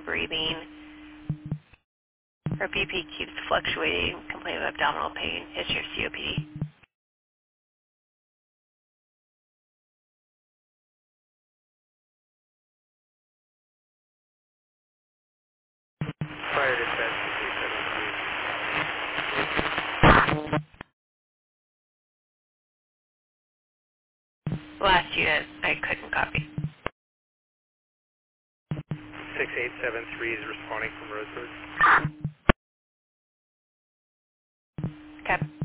breathing. Her BP keeps fluctuating, complain of abdominal pain, history of COPD. Fire dispatch 6873. Last unit, I couldn't copy. 6873 is responding from Roseburg. Okay.